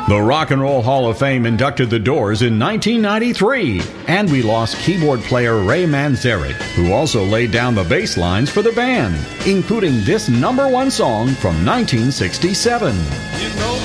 The Rock and Roll Hall of Fame inducted the Doors in 1993, and we lost keyboard player Ray Manzarek, who also laid down the bass lines for the band, including this #1 song from 1967. You know